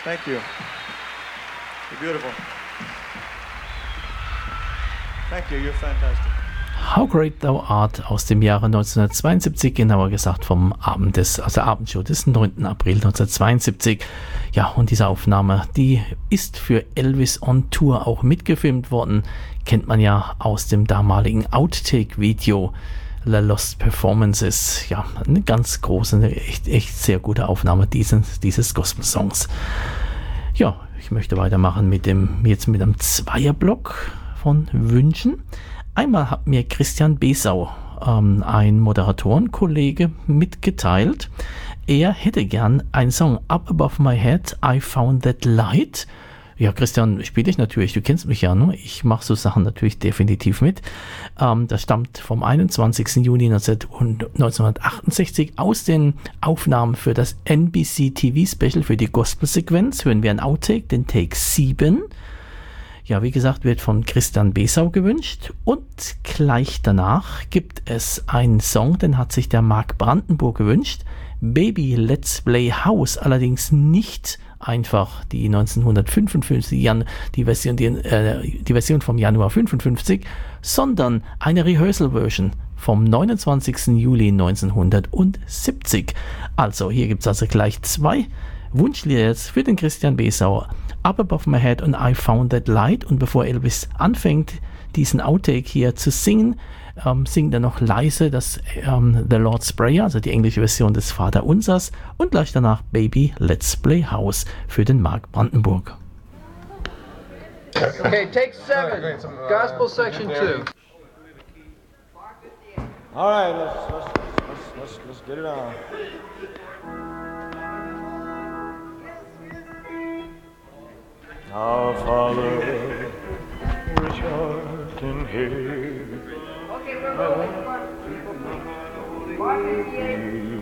Thank you. You're beautiful. Thank you, you're fantastic. How Great Thou Art aus dem Jahre 1972, genauer gesagt vom Abend aus der Abendshow des 9. April 1972. Ja, und diese Aufnahme, die ist für Elvis on Tour auch mitgefilmt worden. Kennt man ja aus dem damaligen Outtake-Video The Lost Performances. Ja, eine ganz große, eine echt sehr gute Aufnahme dieses Gospel-Songs. Ja, ich möchte weitermachen mit einem Zweierblock von Wünschen. Einmal hat mir Christian Besau, ein Moderatorenkollege, mitgeteilt, er hätte gern einen Song Up Above My Head, I Found That Light. Ja, Christian, spiele ich natürlich, du kennst mich ja, ne? Ich mache so Sachen natürlich definitiv mit. Das stammt vom 21. Juni 1968 aus den Aufnahmen für das NBC TV Special für die Gospel-Sequenz. Hören wir ein Outtake, den Take 7. Ja, wie gesagt, wird von Christian Besau gewünscht und gleich danach gibt es einen Song, den hat sich der Mark Brandenburg gewünscht. Baby, Let's Play House, allerdings nicht einfach die 1955, die Version vom Januar 55, sondern eine Rehearsal-Version vom 29. Juli 1970. Also, hier gibt es also gleich zwei Wunschlieder jetzt für den Christian Besau. Up Above My Head und I Found That Light. Und bevor Elvis anfängt, diesen Outtake hier zu singen, singt er noch leise das The Lord's Prayer, also die englische Version des Vaterunsers. Und gleich danach Baby, Let's Play House für den Mark Brandenburg. Okay, take 7, Gospel section 2. All right, let's get it on. Our Father, which art in heaven, hallowed be